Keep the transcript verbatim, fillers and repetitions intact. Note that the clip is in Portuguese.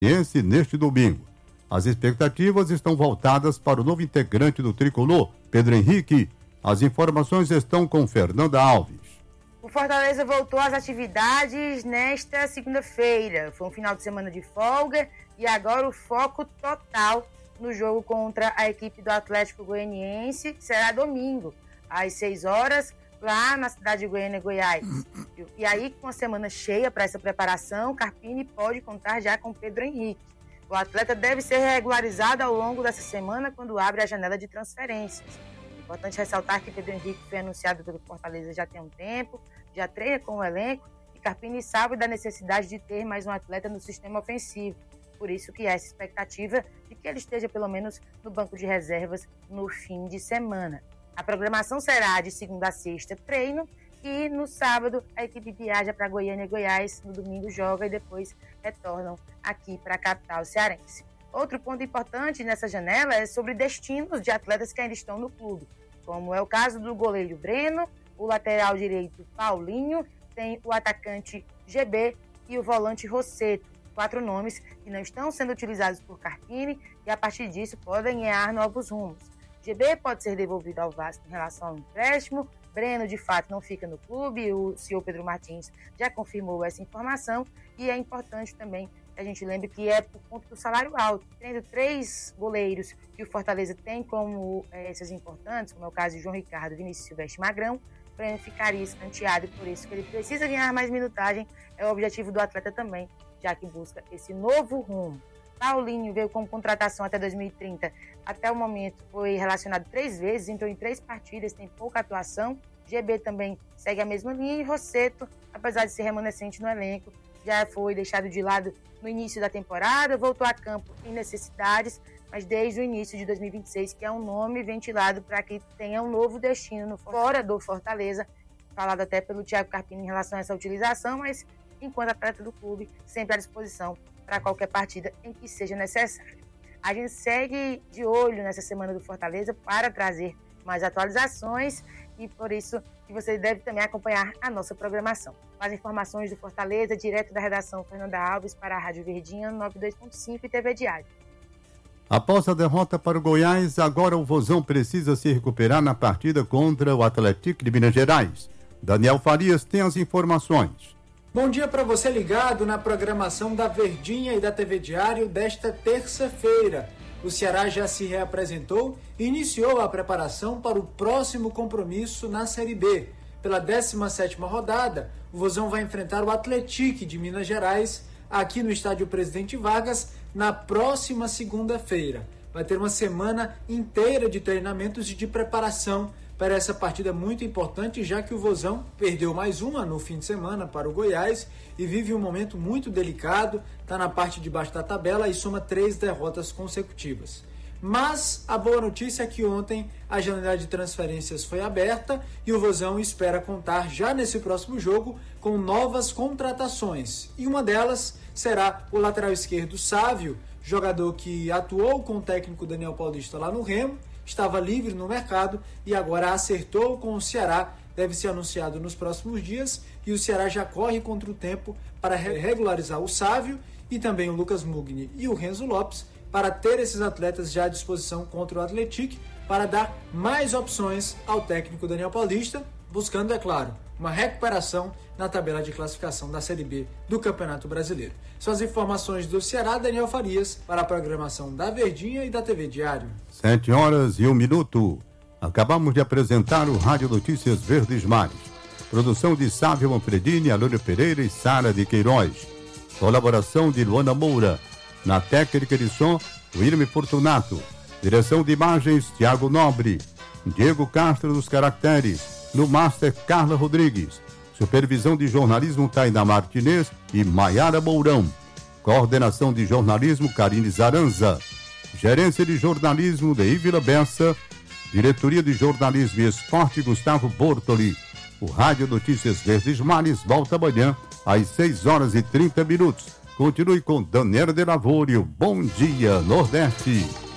Esse neste domingo. As expectativas estão voltadas para o novo integrante do tricolor, Pedro Henrique. As informações estão com Fernanda Alves. O Fortaleza voltou às atividades nesta segunda-feira. Foi um final de semana de folga e agora o foco total no jogo contra a equipe do Atlético Goianiense, que será domingo, às seis horas, lá na cidade de Goiânia, Goiás. E aí, com a semana cheia para essa preparação, Carpini pode contar já com Pedro Henrique. O atleta deve ser regularizado ao longo dessa semana, quando abre a janela de transferências. Importante ressaltar que Pedro Henrique foi anunciado pelo Fortaleza já tem um tempo, já treina com o elenco, e Carpini sabe da necessidade de ter mais um atleta no sistema ofensivo. Por isso que há essa expectativa de que ele esteja pelo menos no banco de reservas no fim de semana. A programação será de segunda a sexta, treino, e no sábado a equipe viaja para Goiânia, Goiás, no domingo joga e depois retornam aqui para a capital cearense. Outro ponto importante nessa janela é sobre destinos de atletas que ainda estão no clube, como é o caso do goleiro Breno, o lateral direito Paulinho, tem o atacante G B e o volante Rosseto, quatro nomes que não estão sendo utilizados por Carpini e a partir disso podem ganhar novos rumos. G B pode ser devolvido ao Vasco em relação ao empréstimo, Breno de fato não fica no clube, o senhor Pedro Martins já confirmou essa informação e é importante também que a gente lembre que é por conta do salário alto. Tendo três goleiros que o Fortaleza tem como é, esses importantes, como é o caso de João Ricardo, Vinícius Silvestre e Magrão, o Breno ficaria escanteado e por isso que ele precisa ganhar mais minutagem, é o objetivo do atleta também, já que busca esse novo rumo. Paulinho veio como contratação até dois mil e trinta. Até o momento foi relacionado três vezes, entrou em três partidas, tem pouca atuação. G B também segue a mesma linha e Rosseto, apesar de ser remanescente no elenco, já foi deixado de lado no início da temporada, voltou a campo em necessidades, mas desde o início de dois mil e vinte e seis, que é um nome ventilado para que tenha um novo destino no, fora do Fortaleza, falado até pelo Thiago Carpini em relação a essa utilização, mas enquanto atleta do clube, sempre à disposição para qualquer partida em que seja necessário. A gente segue de olho nessa semana do Fortaleza para trazer mais atualizações e por isso que você deve também acompanhar a nossa programação. Mais informações do Fortaleza, direto da redação Fernanda Alves para a Rádio Verdinha noventa e dois ponto cinco e T V Diário. Após a derrota para o Goiás, agora o Vozão precisa se recuperar na partida contra o Atlético de Minas Gerais. Daniel Farias tem as informações. Bom dia para você ligado na programação da Verdinha e da T V Diário desta terça-feira. O Ceará já se reapresentou e iniciou a preparação para o próximo compromisso na Série B. Pela décima sétima rodada, o Vozão vai enfrentar o Atlético de Minas Gerais aqui no estádio Presidente Vargas na próxima segunda-feira. Vai ter uma semana inteira de treinamentos e de preparação para essa partida muito importante, já que o Vozão perdeu mais uma no fim de semana para o Goiás e vive um momento muito delicado, está na parte de baixo da tabela e soma três derrotas consecutivas. Mas a boa notícia é que ontem a janela de transferências foi aberta e o Vozão espera contar já nesse próximo jogo com novas contratações. E uma delas será o lateral esquerdo Sávio, jogador que atuou com o técnico Daniel Paulista lá no Remo, estava livre no mercado e agora acertou com o Ceará, deve ser anunciado nos próximos dias e o Ceará já corre contra o tempo para regularizar o Sávio e também o Lucas Mugni e o Renzo Lopes para ter esses atletas já à disposição contra o Atlético para dar mais opções ao técnico Daniel Paulista, buscando, é claro, uma recuperação na tabela de classificação da Série B do Campeonato Brasileiro. São as informações do Ceará, Daniel Farias, para a programação da Verdinha e da T V Diário. Sete horas e um minuto. Acabamos de apresentar o Rádio Notícias Verdes Mares. Produção de Sávio Manfredini, Alônio Pereira e Sara de Queiroz. Colaboração de Luana Moura. Na técnica de som, William Fortunato. Direção de imagens, Tiago Nobre. Diego Castro dos Caracteres. No Master, Carla Rodrigues. Supervisão de jornalismo, Tainá Martinez e Maiara Mourão. Coordenação de jornalismo, Karine Zaranza. Gerência de jornalismo, de Ívila Bessa. Diretoria de jornalismo e esporte, Gustavo Bortoli. O Rádio Notícias Verdes Mares volta amanhã às seis horas e trinta minutos. Continue com Daniela de Lavório. Bom dia, Nordeste.